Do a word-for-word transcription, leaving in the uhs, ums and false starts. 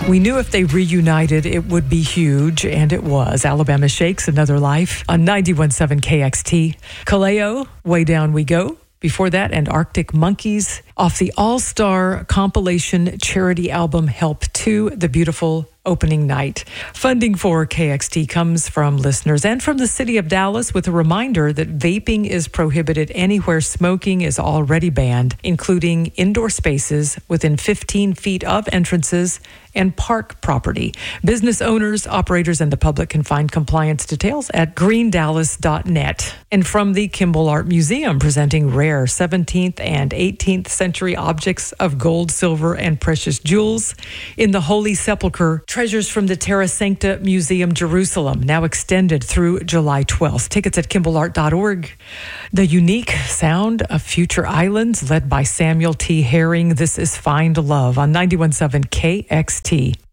We knew if they reunited, it would be huge, and it was. Alabama Shakes, Another Life on ninety-one point seven K X T. Kaleo, Way Down We Go. Before that, and Arctic Monkeys off the all-star compilation charity album Help two, The Beautiful Opening Night. Funding for K X T comes from listeners and from the city of Dallas, with a reminder that vaping is prohibited anywhere smoking is already banned, including indoor spaces within fifteen feet of entrances and park property. Business owners, operators, and the public can find compliance details at green dallas dot net. And from the Kimball Art Museum, presenting rare seventeenth and eighteenth century objects of gold, silver, and precious jewels in the Holy Sepulchre. Treasures from the Terra Sancta Museum, Jerusalem, now extended through July twelfth. Tickets at kimball art dot org. The unique sound of Future Islands, led by Samuel T. Herring. This is Find Love on ninety-one point seven K X T.